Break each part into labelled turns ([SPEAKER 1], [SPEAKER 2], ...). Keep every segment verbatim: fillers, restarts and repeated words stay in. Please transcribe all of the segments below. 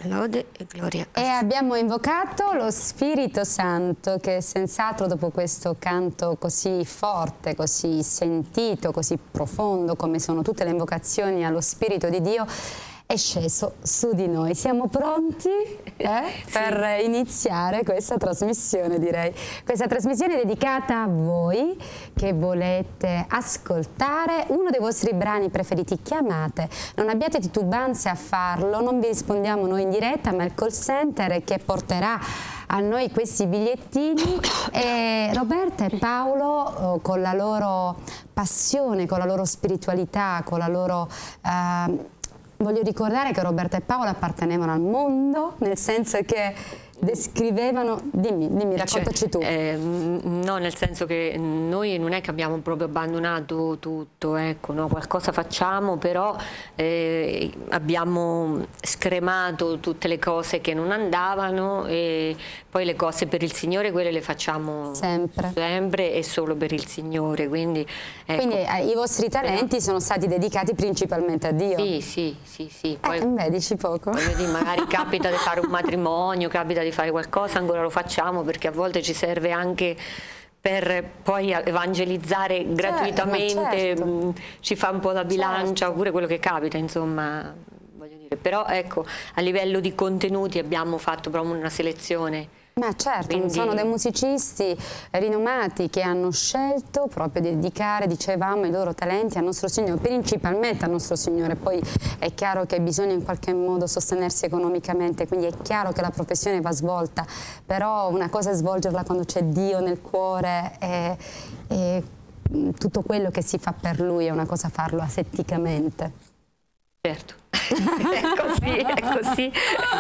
[SPEAKER 1] Lode e gloria.
[SPEAKER 2] E abbiamo invocato lo Spirito Santo, che senz'altro dopo questo canto così forte, così sentito, così profondo, come sono tutte le invocazioni allo Spirito di Dio, è sceso su di noi. Siamo pronti eh, sì. per iniziare questa trasmissione, direi. Questa trasmissione è dedicata a voi che volete ascoltare uno dei vostri brani preferiti. Chiamate, non abbiate titubanze a farlo, non vi rispondiamo noi in diretta, ma il call center che porterà a noi questi bigliettini. E Roberta e Paolo, con la loro passione, con la loro spiritualità, con la loro... Uh, voglio ricordare che Roberta e Paolo appartenevano al mondo, nel senso che descrivevano, dimmi, dimmi raccontaci tu.
[SPEAKER 1] Eh, no, nel senso che noi non è che abbiamo proprio abbandonato tutto, ecco, no? Qualcosa facciamo, però eh, abbiamo scremato tutte le cose che non andavano e poi le cose per il Signore, quelle le facciamo sempre, sempre e solo per il Signore. Quindi, ecco,
[SPEAKER 2] quindi eh, i vostri talenti però sono stati dedicati principalmente a Dio.
[SPEAKER 1] Sì, sì, sì, sì. Poi,
[SPEAKER 2] eh, beh, dici poco.
[SPEAKER 1] Voglio dire, magari capita di fare un matrimonio, capita di fare qualcosa, ancora lo facciamo perché a volte ci serve anche per poi evangelizzare gratuitamente, certo. mh, ci fa un po' da bilancia, certo. Oppure quello che capita, insomma, voglio dire. Però ecco, a livello di contenuti abbiamo fatto proprio una selezione.
[SPEAKER 2] Ma certo,
[SPEAKER 1] Quindi...
[SPEAKER 2] sono dei musicisti rinomati che hanno scelto proprio di dedicare, dicevamo, i loro talenti al nostro Signore, principalmente al nostro Signore. Poi è chiaro che bisogna in qualche modo sostenersi economicamente, quindi è chiaro che la professione va svolta, però una cosa è svolgerla quando c'è Dio nel cuore e, e tutto quello che si fa per Lui è una cosa farlo asetticamente.
[SPEAKER 1] Certo. È così, è così.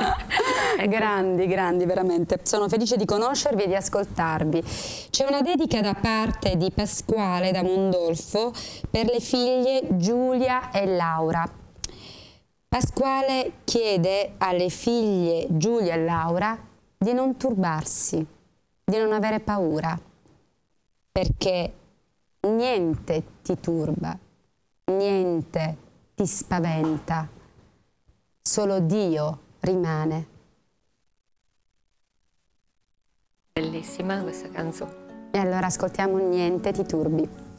[SPEAKER 2] Grandi, grandi, veramente. Sono felice di conoscervi e di ascoltarvi. C'è una dedica da parte di Pasquale da Mondolfo per le figlie Giulia e Laura. Pasquale chiede alle figlie Giulia e Laura di non turbarsi, di non avere paura, perché niente ti turba, niente ti spaventa, solo Dio rimane.
[SPEAKER 1] Bellissima questa canzone.
[SPEAKER 2] E allora ascoltiamo Niente ti turbi.